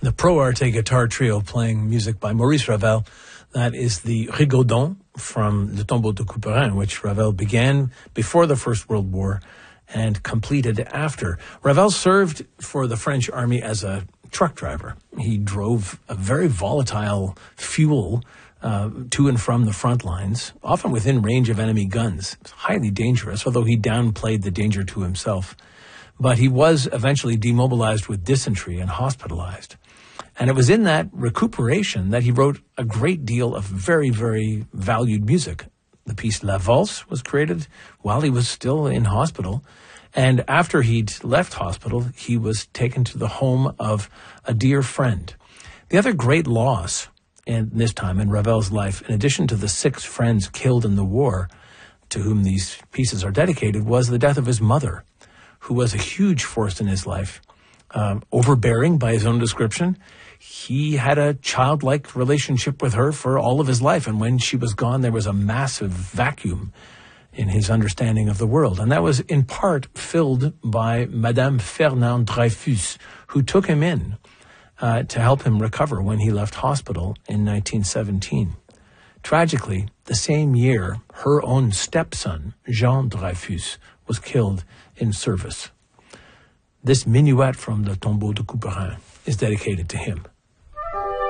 the Pro Arte guitar trio playing music by Maurice Ravel. That is the Rigaudon from Le Tombeau de Couperin, which Ravel began before the First World War and completed after. Ravel served for the French army as a truck driver. He drove a very volatile fuel to and from the front lines, often within range of enemy guns. It's highly dangerous, although he downplayed the danger to himself. But he was eventually demobilized with dysentery and hospitalized. And it was in that recuperation that he wrote a great deal of very, very valued music. The piece La Valse was created while he was still in hospital. And after he'd left hospital, he was taken to the home of a dear friend. The other great loss in this time in Ravel's life, in addition to the 6 friends killed in the war, to whom these pieces are dedicated, was the death of his mother, who was a huge force in his life. Overbearing by his own description, he had a childlike relationship with her for all of his life. And when she was gone, there was a massive vacuum in his understanding of the world. And that was in part filled by Madame Fernande Dreyfus, who took him in to help him recover when he left hospital in 1917. Tragically, the same year, her own stepson, Jean Dreyfus, was killed in service. This minuet from the Tombeau de Couperin is dedicated to him.